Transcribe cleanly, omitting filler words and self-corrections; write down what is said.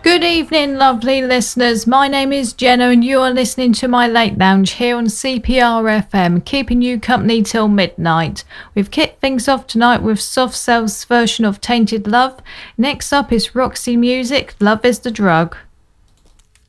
Good evening, lovely listeners. My name is Jenna, and you are listening to my Late Lounge here on CPR FM, keeping you company till midnight. We've kicked things off tonight with Soft Cell's version of Tainted Love. Next up is Roxy Music, Love is the Drug.